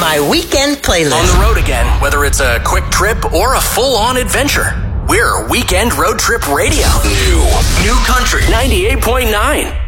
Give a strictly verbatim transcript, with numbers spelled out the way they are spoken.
my weekend playlist. On the road again, whether it's a quick trip or a full-on adventure. We're Weekend Road Trip Radio. New. New Country ninety-eight point nine.